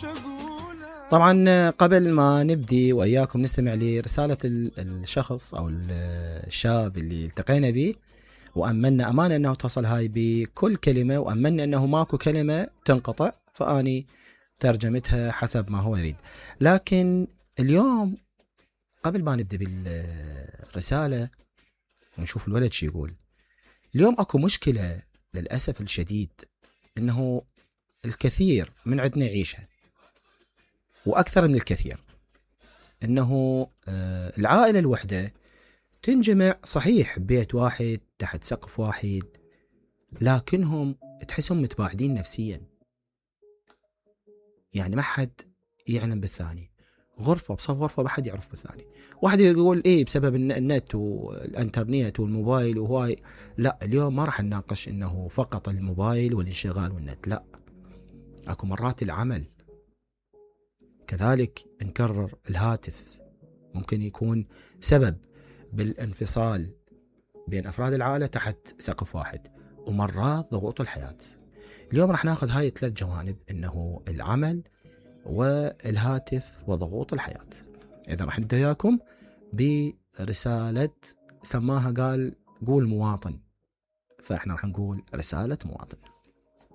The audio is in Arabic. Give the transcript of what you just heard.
طبعا قبل ما نبدي وإياكم نستمع لرسالة الشخص أو الشاب اللي التقينا به، وأمنا أمانة أنه تصل هاي بكل كلمة، وأمنا أنه ماكو كلمة تنقطع، فأني ترجمتها حسب ما هو يريد. لكن اليوم قبل ما نبدأ بالرسالة ونشوف الولد شي يقول، اليوم أكو مشكلة للأسف الشديد أنه الكثير من عندنا يعيشها، وأكثر من الكثير، أنه العائلة الوحدة تنجمع صحيح ببيت واحد تحت سقف واحد، لكنهم تحسهم متباعدين نفسيا، يعني ما حد يعلم بالثاني، غرفة بصف غرفة ما حد يعرف بالثاني. واحد يقول إيه بسبب النت والإنترنت والموبايل وهواي، لا اليوم ما راح نناقش إنه فقط الموبايل والانشغال والنت، لا، أكو مرات العمل كذلك. نكرر الهاتف ممكن يكون سبب بالانفصال بين أفراد العائلة تحت سقف واحد، ومرات ضغوط الحياة. اليوم راح ناخذ هاي 3 جوانب، إنه العمل والهاتف وضغوط الحياة. إذا راح نبدأ وياكم برسالة سماها قال قول مواطن، فإحنا راح نقول رسالة مواطن.